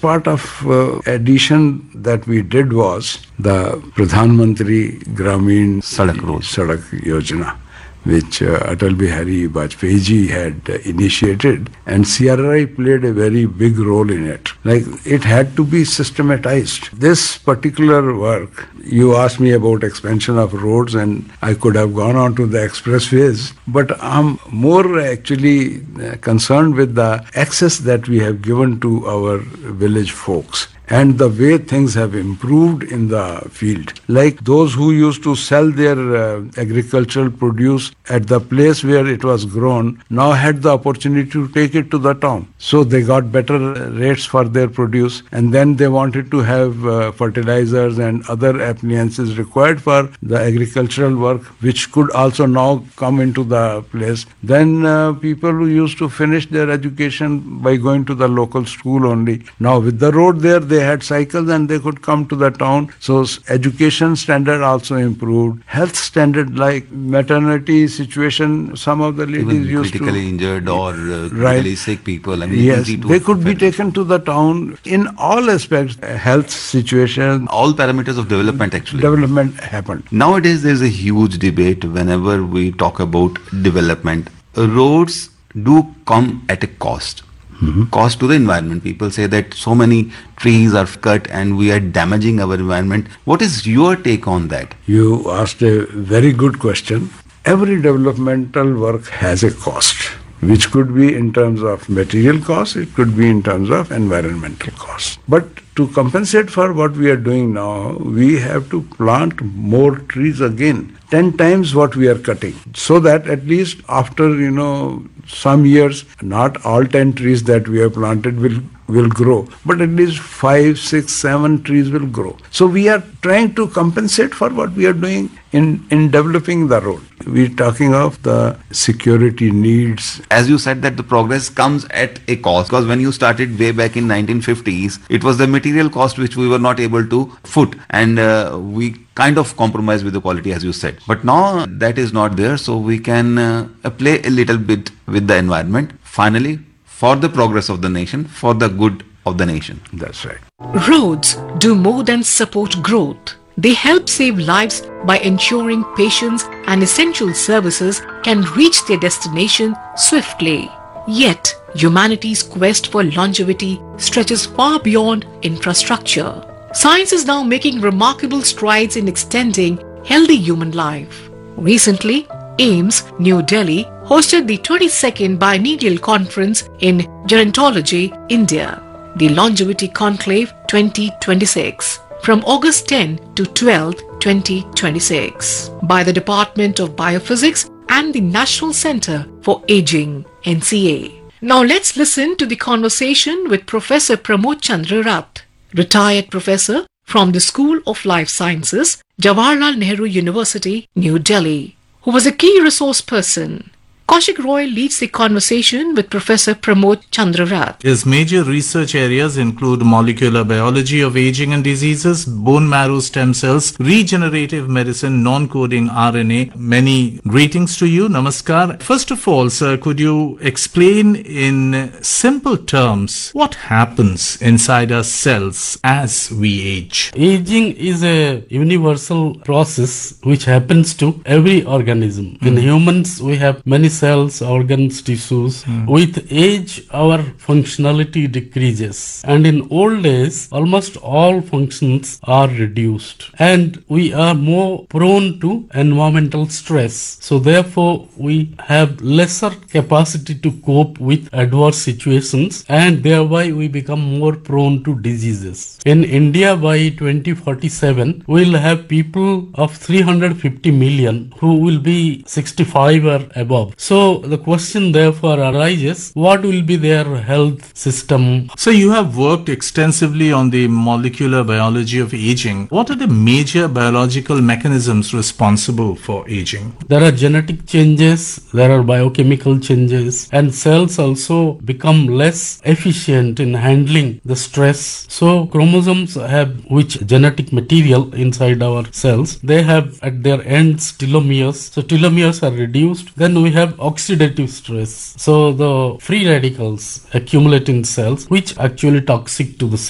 part of addition that we did was the Pradhan Mantri Gramin Sadak Yojana, which Atal Bihari Vajpayee ji had initiated, and CRRI played a very big role in it. Like, it had to be systematized. This particular work, you asked me about expansion of roads, and I could have gone on to the expressways, but I'm more actually concerned with the access that we have given to our village folks and the way things have improved in the field. Like those who used to sell their agricultural produce at the place where it was grown now had the opportunity to take it to the town. So they got better rates for their produce, and then they wanted to have fertilizers and other appliances required for the agricultural work, which could also now come into the place. Then people who used to finish their education by going to the local school only. Now with the road there, they had cycles and they could come to the town. So education standard also improved. Health standard, like maternity situation, some of the ladies even used critically injured or critically sick people. I mean, yes, they could be taken to the town in all aspects. Health situation, all parameters of development actually. Development happened. Nowadays, there's a huge debate whenever we talk about development. Roads do come at a cost. Cost to the environment. People say that so many trees are cut and we are damaging our environment. What is your take on that? You asked a very good question. Every developmental work has a cost, which could be in terms of material cost, it could be in terms of environmental cost. But to compensate for what we are doing now, we have to plant more trees again, 10 times what we are cutting, so that at least after, some years, not all 10 trees that we have planted will grow, but at least 5, 6, 7 trees will grow. So we are trying to compensate for what we are doing in developing the road. We're talking of the security needs. As you said that the progress comes at a cost, because when you started way back in 1950s, it was the material cost which we were not able to foot, and we kind of compromise with the quality, as you said. But now that is not there, so we can play a little bit with the environment. Finally, for the progress of the nation, for the good of the nation. That's right. Roads do more than support growth. They help save lives by ensuring patients and essential services can reach their destination swiftly. Yet, humanity's quest for longevity stretches far beyond infrastructure. Science is now making remarkable strides in extending healthy human life. Recently, AIIMS, New Delhi, hosted the 22nd Biennial Conference in Gerontology, India, the Longevity Conclave 2026, from August 10 to 12, 2026, by the Department of Biophysics and the National Center for Aging, NCA. Now let's listen to the conversation with Professor Pramod Chandra Rath, retired professor from the School of Life Sciences, Jawaharlal Nehru University, New Delhi, who was a key resource person. Kaushik Roy leads the conversation with Professor Pramod Chandra Rath. His major research areas include molecular biology of aging and diseases, bone marrow stem cells, regenerative medicine, non-coding RNA. Many greetings to you. Namaskar. First of all, sir, could you explain in simple terms what happens inside our cells as we age? Aging is a universal process which happens to every organism. In humans, we have many cells, organs, tissues. With age, our functionality decreases. And in old days, almost all functions are reduced. And we are more prone to environmental stress. So therefore, we have lesser capacity to cope with adverse situations, and thereby we become more prone to diseases. In India, by 2047, we will have people of 350 million who will be 65 or above. So the question therefore arises, what will be their health system? So you have worked extensively on the molecular biology of aging. What are the major biological mechanisms responsible for aging? There are genetic changes, there are biochemical changes, and cells also become less efficient in handling the stress. So chromosomes have which genetic material inside our cells. They have at their ends telomeres. So telomeres are reduced. Then we have oxidative stress. So the free radicals accumulate in cells, which actually toxic to the